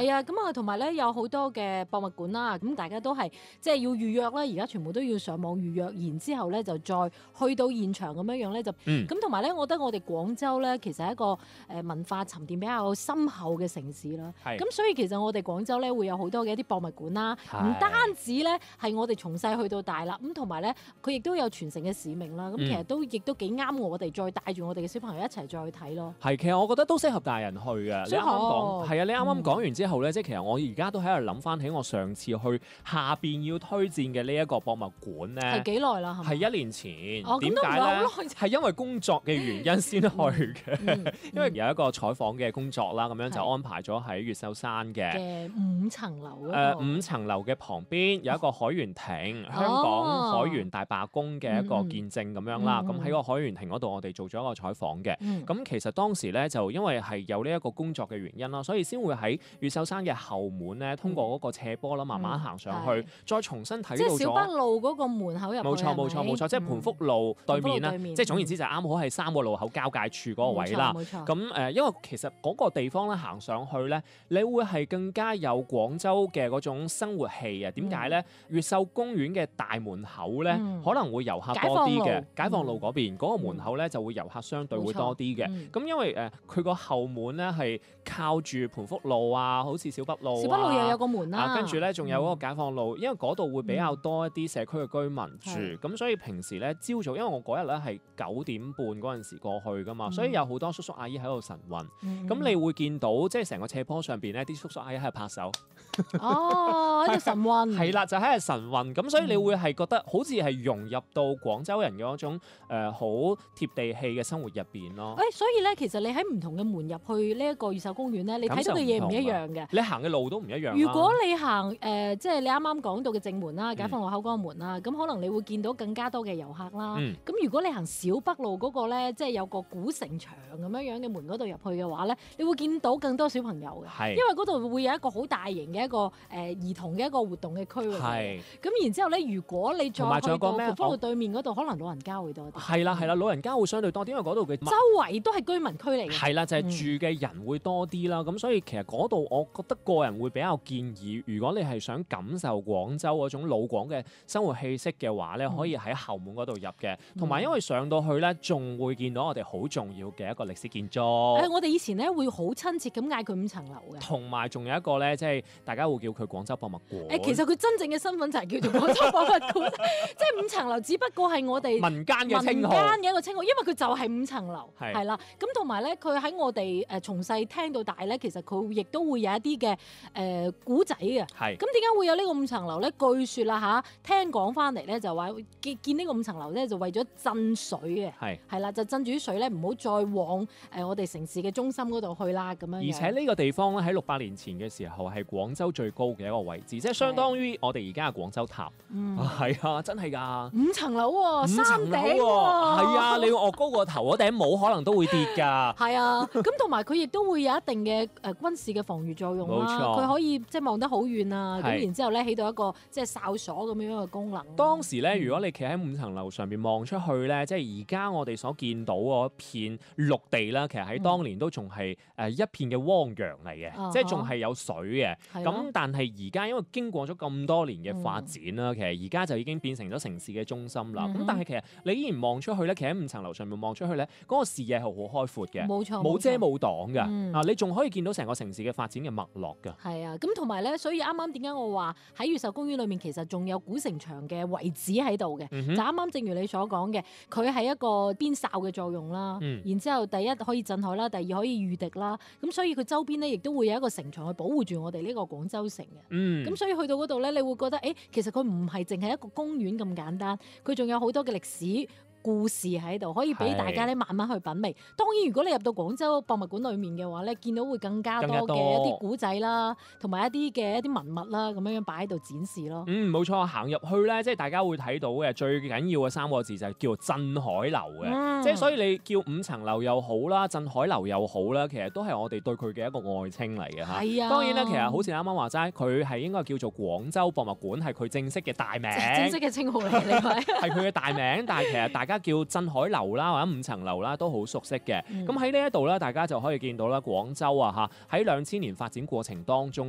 係啊，咁啊同埋咧有好多嘅博物館啦，咁大家都係即係要預約啦，而家全部都要上網預約，然之後咧就再去到現場咁樣咧就咁同埋咧，我覺得我哋廣州咧其實係一個文化沉澱比較深厚嘅城市啦。咁所以其實我哋廣州咧會有好多嘅一啲博物館啦，唔單止咧係我哋從細去到大啦，咁同埋咧佢亦都有傳承嘅使命啦。咁其實亦都幾啱我哋再帶住我哋嘅小朋友一齊再去睇咯。 係，其實我覺得都適合大人去嘅。你啱啱講係啊，你啱啱講完之後咧，即係其實我而家都喺度諗翻起我上次去下邊要推薦嘅呢一個博物館咧， 係幾耐啦？係 1年前。點解咧？ 係因為工作嘅原因先去嘅，因為有一個採訪嘅工作啦，咁樣就安排咗喺越秀山嘅 5層樓 5層樓嘅旁邊有一個海員亭，香港海員大罷工嘅一個見證咁樣啦。咁喺個海員亭嗰度，我哋做咗一個採訪嘅。咁其實當時咧就因為係有呢一個工作嘅原因啦，所以先會喺越秀山嘅後門咧，通過嗰個斜坡啦，慢慢行上去，再重新睇到咗。 即係小北路嗰個門口入去。 冇錯，即係盤福路對面啦。即係總言之就啱好係3個路口交界處嗰個位啦。咁因為其實嗰個地方咧行上去咧，你會係更加有廣州嘅嗰種生活氣啊。點解咧？越秀公園嘅大門口咧，可能會遊客多啲嘅。解放路嗰邊嗰個門口咧就會遊客相對會多啲嘅。咁因為佢個後門咧係靠住盤福路啊，好似小北路。 小北路又有個門啦。 跟住咧仲有嗰個解放路，因為嗰度會比較多一啲社區嘅居民住，咁所以平時咧朝早，因為我嗰日咧係9點半嗰陣時過去噶嘛，所以有好多叔叔阿姨喺度晨運。咁你會見到即係成個斜坡上邊咧，啲叔叔阿姨喺度拍手。 喺度晨運。 係啦，就喺度晨運。咁所以你會係覺得好似係融入到廣州人嘅嗰種好貼地氣嘅生活入邊咯。 所以咧，其實你喺唔同嘅門入去呢一個越秀公園咧，你睇到嘅嘢唔一樣嘅。 你行嘅路都唔一樣。 如果你行即係你啱啱講到嘅正門啦、解放路口嗰個門啦，咁可能你會見到更加多嘅遊客啦。咁如果你行小北路嗰個咧，即係有個古城牆咁樣嘅門嗰度入去嘅話咧，你會見到更多小朋友嘅，因為嗰度會有一個好大型嘅一個兒童嘅一個活動嘅區域。咁然之後咧，如果你再去到盤福路對面嗰度，可能老人家會多啲。 係啦，老人家會相對多啲，因為嗰度嘅周圍都係居民區嚟嘅。 係啦，就係住嘅人會多啲啦。咁所以其實嗰度我覺得個人會比較建議，如果你係想感受廣州嗰種老廣嘅生活氣息嘅話咧，可以喺後門嗰度入嘅。同埋因為上到去咧，仲會見到我哋好重要嘅一個歷史建築。 我哋以前咧會好親切咁嗌佢5層樓嘅。 同埋仲有一個咧，即係大家會叫佢廣州博物館。 其實佢真正嘅身份就係叫做廣州博物館，即係5層樓，只不過係我哋民間嘅稱號。 民間嘅一個稱號，因為佢就係5層樓，係啦。咁同埋咧，佢喺我哋從細聽到大咧，其實佢亦都會有一啲嘅古仔嘅。咁點解會有呢個5層樓咧？據說啦嚇，聽講翻嚟咧就話建呢個5層樓咧，就為咗鎮水嘅，係啦，就鎮住啲水咧，唔好再往我哋城市嘅中心嗰度去啦咁樣。 而且呢個地方咧喺600年前嘅時候係廣州最高嘅一個位置，即係相當於我哋而家嘅廣州塔。係啊，真係㗎。 5層樓喎，山頂喎。 係啊，你要岳高個頭嗰頂帽可能都會跌㗎。 係啊，咁同埋佢亦都會有一定嘅軍事嘅防禦作用啦。佢可以即係望得好遠啊，咁然之後咧起到一個即係哨所咁樣嘅功能。 當時咧，如果你企喺5層樓上邊望出去咧，即係而家我哋所見到嗰片綠地啦，其實喺當年都仲係一片嘅汪洋嚟嘅，即係仲係有水嘅。咁但係而家因為經過咗咁多年嘅發展啦，其實而家就已經變成咗城市嘅中心啦。咁但係其實你依然望出去咧，企喺5層樓上面望出去咧，嗰個視野係好開闊嘅， 冇錯， 冇遮冇擋㗎。你仲可以見到成個城市嘅發展嘅脈絡㗎。 係啊，咁同埋咧，所以啱啱點解我話喺越秀公園裏面其實仲有古城牆嘅遺址喺度嘅，就啱啱正如你所講嘅，佢係一個邊哨嘅作用啦。然之後第一可以鎮海啦，第二可以禦敵啦。咁所以佢周邊咧亦都會有一個城牆去保護住我哋呢個廣州城嘅。咁所以去到嗰度咧，你會覺得其實佢唔係淨係一個公園咁簡單，佢仲有好多嘅歷史故事喺度，可以俾大家咧慢慢去品味。當然，如果你入到廣州博物館裏面嘅話咧，見到會更加多嘅一啲古仔啦，同埋一啲文物啦，咁樣擺喺度展示咯。 冇錯，行入去咧，即係大家會睇到嘅最緊要嘅3個字就係叫做鎮海樓嘅。即係所以你叫5層樓又好啦，鎮海樓又好啦，其實都係我哋對佢嘅一個愛稱嚟嘅嚇。係啊，當然咧，其實好似啱啱話齋，佢係應該叫做廣州博物館，係佢正式嘅大名， 正式嘅稱號嚟嘅， 係佢嘅大名。但係其實大家叫鎮海樓啦，或者5層樓啦，都好熟悉嘅。咁喺呢一度咧，大家就可以見到啦，廣州啊喺2000年發展過程當中